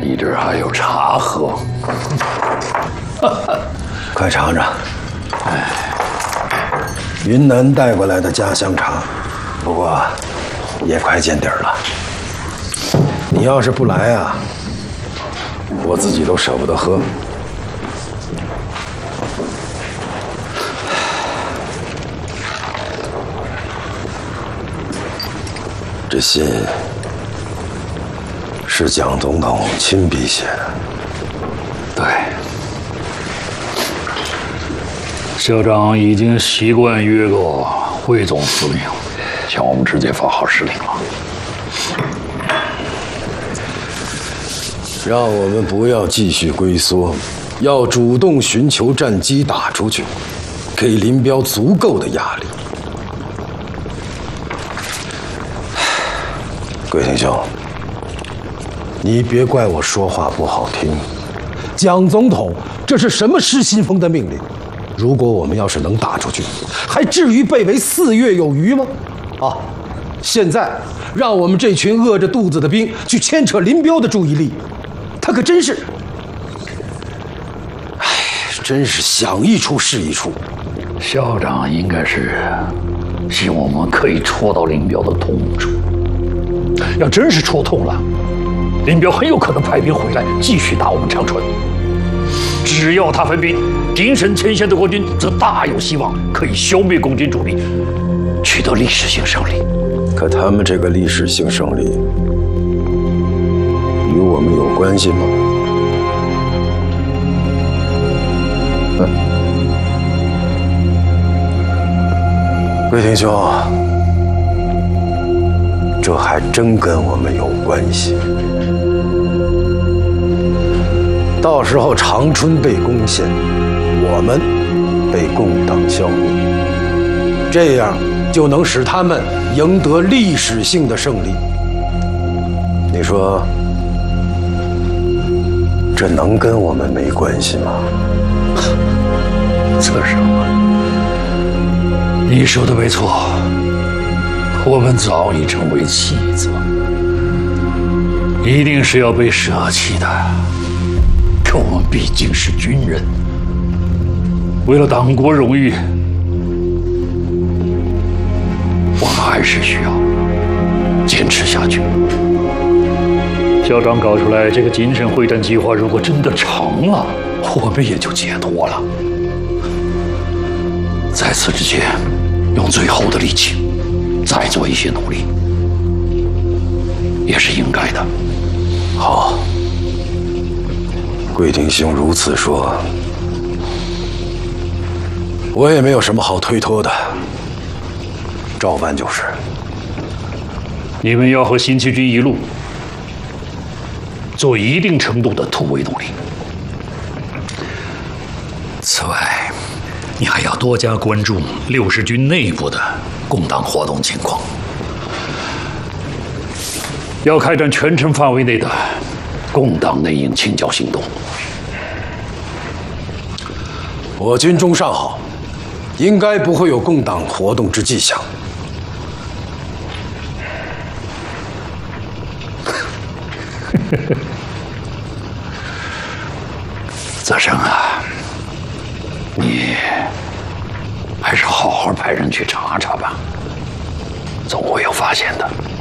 你这儿还有茶喝， 快尝尝。哎，云南带过来的家乡茶，不过也快见底儿了。你要是不来啊，我自己都舍不得喝。这信是蒋总统亲笔写的。 对，校长已经习惯约个汇总司令，向我们直接发号施令了。 让我们不要继续龟缩，要主动寻求战机打出去，给林彪足够的压力。桂廷兄，你别怪我说话不好听。蒋总统这是什么失心疯的命令？如果我们要是能打出去，还至于被围4月有余吗？啊，现在让我们这群饿着肚子的兵去牵扯林彪的注意力，他可真是，哎，真是想一出是一出。 校长应该是希望我们可以戳到林彪的痛处。要真是戳痛了，林彪很有可能派兵回来继续打我们长春。只要他分兵，京沈前线的国军则大有希望可以消灭共军主力，取得历史性胜利。 可他们这个历史性胜利与我们有关系吗？桂廷兄，这还真跟我们有关系。到时候长春被攻陷，我们被共党消灭，这样就能使他们赢得历史性的胜利。你说，这能跟我们没关系吗？ 策生啊，你说的没错，我们早已成为弃子，一定是要被舍弃的。可我们毕竟是军人，为了党国荣誉，我们还是需要坚持下去。校长搞出来这个精神会战计划，如果真的成了，我们也就解脱了。在此之前，用最后的力气再做一些努力，也是应该的。 好，桂廷兄如此说，我也没有什么好推脱的，照办就是。 你们要和新七军一路做一定程度的突围努力。此外，你还要多加关注60军内部的共党活动情况，要开展全城范围内的共党内应清剿行动。 我军中尚好，应该不会有共党活动之迹象。 泽生啊，你还是好好派人去查查吧，总会有发现的。